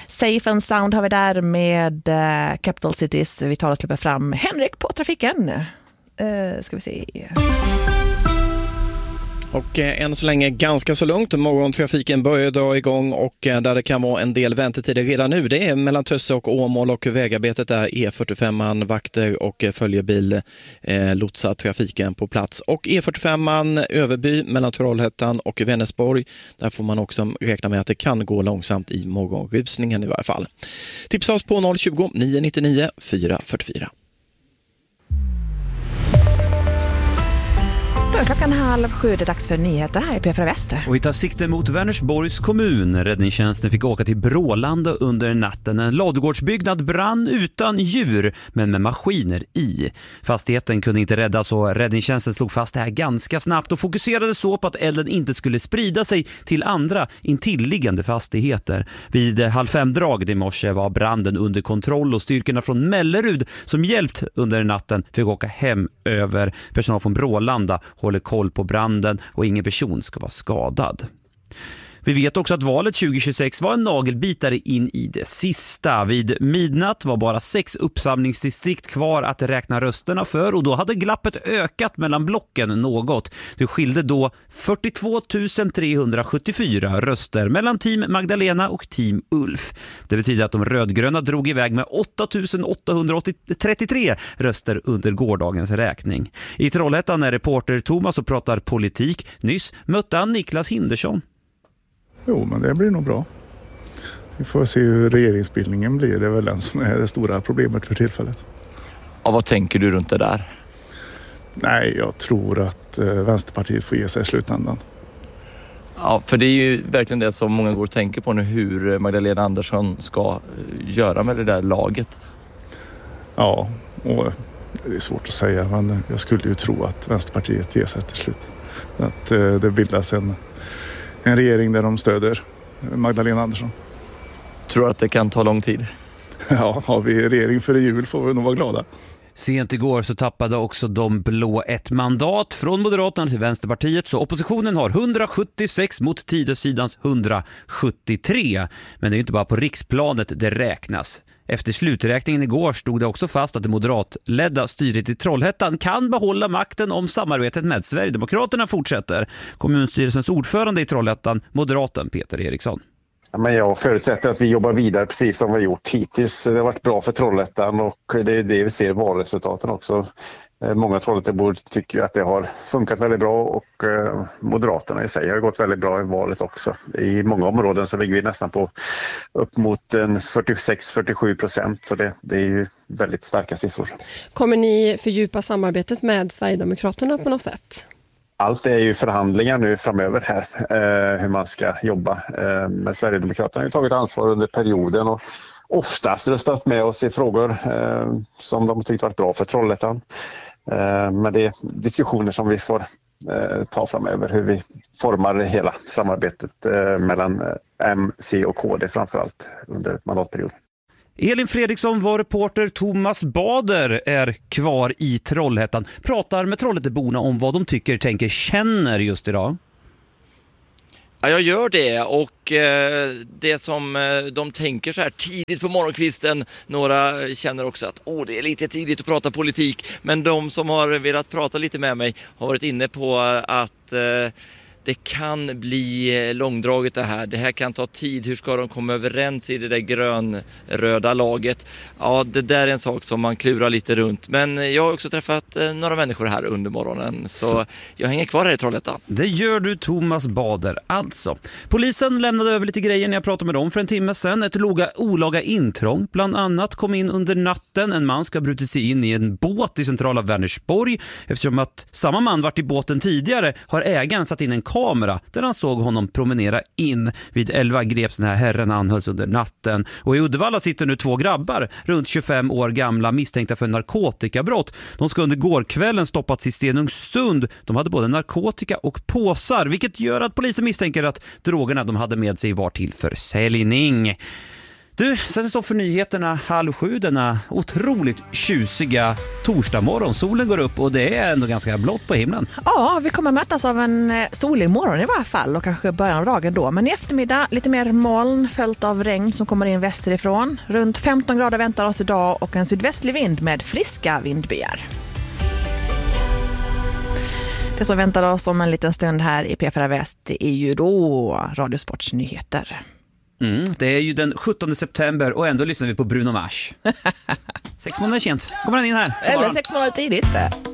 Safe and Sound har vi där med Capital Cities. Vi tar och släpper fram Henrik på trafiken. Ska vi se. Och än så länge ganska så lugnt. Morgontrafiken börjar dra igång och där det kan vara en del väntetider redan nu. Det är mellan Tösse och Åmål och vägarbetet är E45-man, vakter och följebil lotsar trafiken på plats. Och E45-man Överby mellan Trollhättan och Vänersborg. Där får man också räkna med att det kan gå långsamt i morgonrusningen i varje fall. Tipsa oss på 020 999 444. Klockan 6:30, det är dags för nyheter här i P4 Väster. Och vi tar sikte mot Vänersborgs kommun. Räddningstjänsten fick åka till Brålanda under natten. En ladugårdsbyggnad brann utan djur, men med maskiner i. Fastigheten kunde inte räddas och räddningstjänsten slog fast det här ganska snabbt och fokuserade så på att elden inte skulle sprida sig till andra intilliggande fastigheter. Vid 4:30 i morse var branden under kontroll och styrkorna från Mellerud som hjälpt under natten fick åka hem över. Personal från Brålanda håller koll på branden och ingen person ska vara skadad. Vi vet också att valet 2026 var en nagelbitare in i det sista. Vid midnatt var bara 6 uppsamlingsdistrikt kvar att räkna rösterna för och då hade glappet ökat mellan blocken något. Det skilde då 42 374 röster mellan team Magdalena och team Ulf. Det betyder att de rödgröna drog iväg med 8 833 röster under gårdagens räkning. I Trollhättan är reporter Thomas och pratar politik. Nyss mötte han Niklas Hindersson. Jo, men det blir nog bra. Vi får se hur regeringsbildningen blir. Det är väl den som är det stora problemet för tillfället. Ja, vad tänker du runt det där? Nej, jag tror att Vänsterpartiet får ge sig i slutändan. Ja, för det är ju verkligen det som många går och tänker på nu, hur Magdalena Andersson ska göra med det där laget. Ja, och det är svårt att säga, men jag skulle ju tro att Vänsterpartiet ger sig till slut. Att det bildas en regering där de stöder Magdalena Andersson. Tror du att det kan ta lång tid? Ja, har vi regering före jul får vi nog vara glada. Sent igår så tappade också de blå ett mandat från Moderaterna till Vänsterpartiet, så oppositionen har 176 mot Tidösidans 173. Men det är ju inte bara på riksplanet det räknas. Efter sluträkningen igår stod det också fast att det moderatledda styret i Trollhättan kan behålla makten om samarbetet med Sverigedemokraterna fortsätter. Kommunstyrelsens ordförande i Trollhättan, moderaten Peter Eriksson. Ja, men jag förutsätter att vi jobbar vidare precis som vi har gjort hittills. Det har varit bra för Trollhättan och det är det vi ser i valresultaten också. Många Trollhättabor tycker ju att det har funkat väldigt bra och Moderaterna i sig har gått väldigt bra i valet också. I många områden så ligger vi nästan på upp mot 46-47%, så det är ju väldigt starka siffror. Kommer ni fördjupa samarbetet med Sverigedemokraterna på något sätt? Allt är ju förhandlingar nu framöver här, hur man ska jobba. Men Sverigedemokraterna har ju tagit ansvar under perioden och oftast röstat med oss i frågor som de tyckte varit bra för Trollhättan. Men det är diskussioner som vi får ta framöver, hur vi formar hela samarbetet mellan M, C och KD framförallt under mandatperioden. Elin Fredriksson, var reporter. Thomas Bader är kvar i Trollhättan. Pratar med Trollhätteborna om vad de tycker, tänker, känner just idag. Ja, jag gör det och det som de tänker så här tidigt på morgonkvisten, några känner också att det är lite tidigt att prata politik, men de som har velat prata lite med mig har varit inne på att det kan bli långdraget det här. Det här kan ta tid. Hur ska de komma överens i det där grön-röda laget? Ja, det där är en sak som man klurar lite runt. Men jag har också träffat några människor här under morgonen. Så jag hänger kvar här i Trollhättan. Det gör du, Thomas Bader. Alltså, polisen lämnade över lite grejer när jag pratade med dem för en timme sedan. Ett olaga intrång bland annat kom in under natten. En man ska ha brutit sig in i en båt i centrala Vänersborg. Eftersom att samma man varit i båten tidigare har ägaren satt in en kamera där han såg honom promenera in. Vid 11 greps den här herren, anhölls under natten. Och i Uddevalla sitter nu 2 grabbar, runt 25 år gamla, misstänkta för narkotikabrott. De ska under gårkvällen stoppats i Stenungsund. De hade både narkotika och påsar, vilket gör att polisen misstänker att drogerna de hade med sig var till försäljning. Du, sätt oss för nyheterna 6:30 denna otroligt tjusiga torsdagmorgon. Solen går upp och det är ändå ganska blått på himlen. Ja, vi kommer mötas av en solig morgon i varje fall och kanske början av dagen då. Men i eftermiddag lite mer moln följt av regn som kommer in västerifrån. Runt 15 grader väntar oss idag och en sydvästlig vind med friska vindbyar. Det som väntar oss om en liten stund här i P4 Väst är ju då Radiosports nyheter. Det är ju den 17 september och ändå lyssnar vi på Bruno Mars. 6 månader sent. Kommer han in här? Eller 6 månader tidigt.